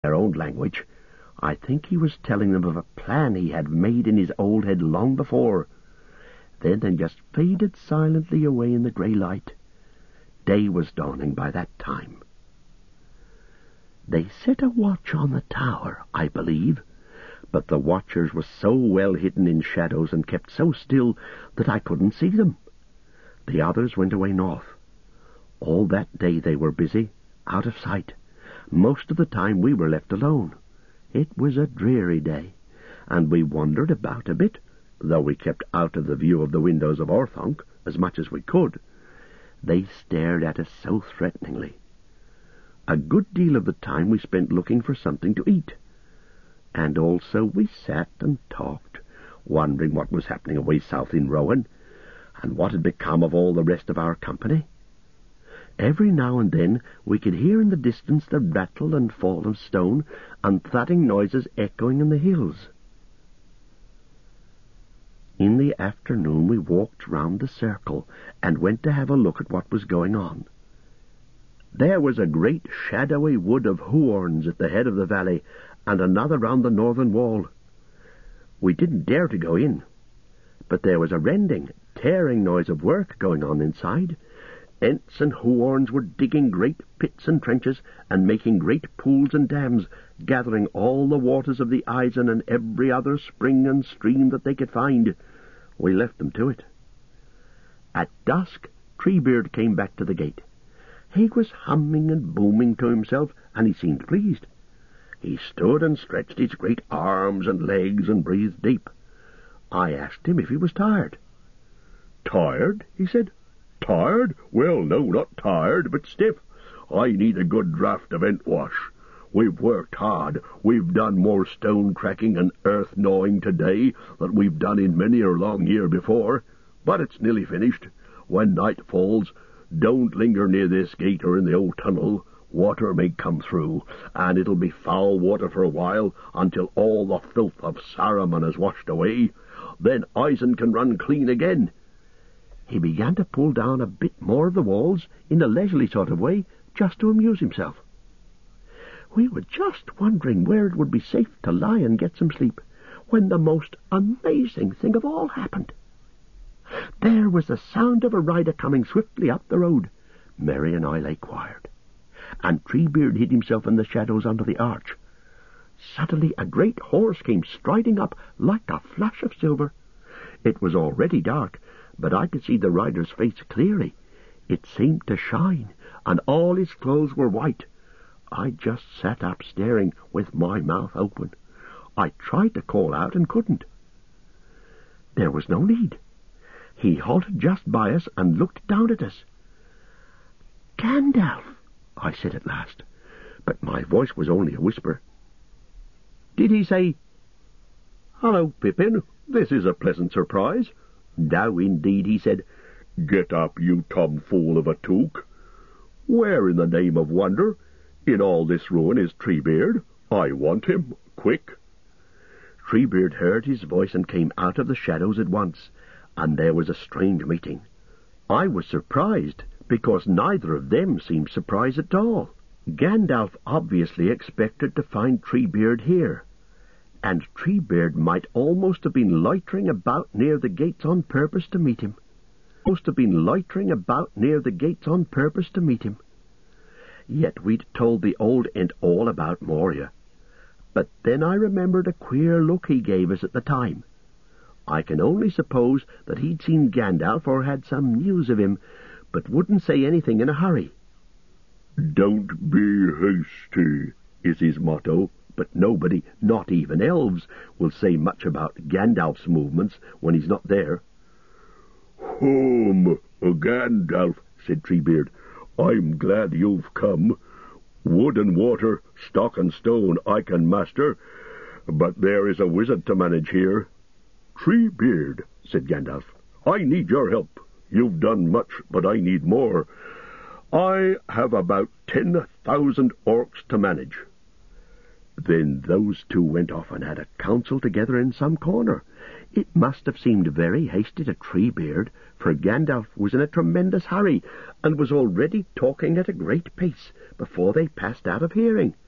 their own language. I think he was telling them of a plan he had made in his old head long before. Then they just faded silently away in the grey light. Day was dawning by that time. They set a watch on the tower, I believe, but the watchers were so well hidden in shadows and kept so still that I couldn't see them. The others went away north. All that day they were busy, out of sight. Most of the time we were left alone. It was a dreary day, and we wandered about a bit, though we kept out of the view of the windows of Orthanc as much as we could. They stared at us so threateningly. A good deal of the time we spent looking for something to eat, and also we sat and talked, wondering what was happening away south in Rowan, and what had become of all the rest of our company. Every now and then we could hear in the distance the rattle and fall of stone and thudding noises echoing in the hills. In the afternoon we walked round the circle and went to have a look at what was going on. There was a great shadowy wood of Huorns at the head of the valley, and another round the northern wall. We didn't dare to go in, but there was a rending, tearing noise of work going on inside. Ents and Huorns were digging great pits and trenches, and making great pools and dams, gathering all the waters of the Eisen and every other spring and stream that they could find. We left them to it. At dusk, Treebeard came back to the gate. He was humming and booming to himself, and he seemed pleased. He stood and stretched his great arms and legs and breathed deep. I asked him if he was tired. "Tired?" he said. "Tired? Well, no, not tired, but stiff. I need a good draught of Entwash. We've worked hard. We've done more stone cracking and earth gnawing today than we've done in many a long year before. But it's nearly finished. When night falls, don't linger near this gate or in the old tunnel. Water may come through, and it'll be foul water for a while, until all the filth of Saruman is washed away. Then Eisen can run clean again." He began to pull down a bit more of the walls in a leisurely sort of way, just to amuse himself. We were just wondering where it would be safe to lie and get some sleep, when the most amazing thing of all happened. There was the sound of a rider coming swiftly up the road. Mary and I lay quiet, and Treebeard hid himself in the shadows under the arch. Suddenly a great horse came striding up like a flash of silver. It was already dark, but I could see the rider's face clearly. It seemed to shine, and all his clothes were white. I just sat up staring with my mouth open. I tried to call out and couldn't. There was no need. He halted just by us and looked down at us. "Gandalf," I said at last, but my voice was only a whisper. Did he say, "Hello, Pippin, this is a pleasant surprise"? No, indeed, he said, "Get up, you tomfool of a Took. Where in the name of wonder in all this ruin is Treebeard? I want him, quick." Treebeard heard his voice and came out of the shadows at once, and there was a strange meeting. I was surprised, because neither of them seemed surprised at all. Gandalf obviously expected to find Treebeard here, and Treebeard might almost have been loitering about near the gates on purpose to meet him. Yet we'd told the old Ent all about Moria. But then I remembered a queer look he gave us at the time. I can only suppose that he'd seen Gandalf or had some news of him, but wouldn't say anything in a hurry. "Don't be hasty," is his motto, but nobody, not even elves, will say much about Gandalf's movements when he's not there. Gandalf," said Treebeard, "I'm glad you've come. Wood and water, stock and stone I can master, but there is a wizard to manage here." "Treebeard," said Gandalf, "I need your help. You've done much, but I need more. I have about 10,000 orcs to manage." Then those two went off and had a council together in some corner. It must have seemed very hasty to Treebeard, for Gandalf was in a tremendous hurry, and was already talking at a great pace before they passed out of hearing.